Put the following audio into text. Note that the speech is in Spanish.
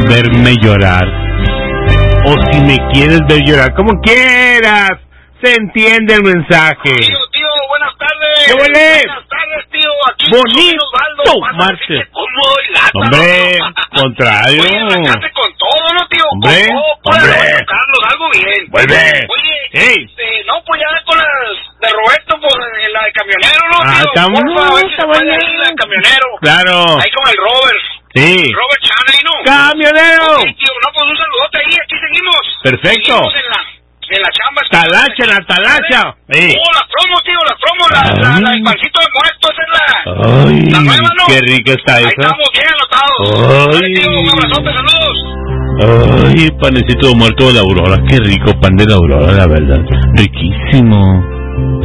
verme llorar. O si me quieres ver llorar, como quieras. Se entiende el mensaje. Tío, buenas tardes. ¿Qué huele? Buenas tardes, tío. Aquí bonito, Marte. Hombre, contrario. Oye, con todo, ¿no, tío? Hombre, Carlos, algo bien. Vuelve. Oye, no, pues ya con las de Roberto, pues en la de camionero, ¿no, tío? Está bueno. La de camionero. Claro. Ahí con el Robert. Sí. Robert Chaney, ¿no? ¡Camionero! Okay, tío, no, pues un saludote ahí, aquí seguimos. Perfecto. Seguimos en la chamba. Talacha, la talacha. Sí. La promo, tío, la promo, la del pancito de muerto, esa es Ay, la nueva, ¿no? Qué rica está Ahí esa. estamos bien anotados. Ay. Dale, tío, un abrazote, saludos. Ay, panecito de muerto de la Aurora. Qué rico pan de la Aurora, la verdad. Riquísimo.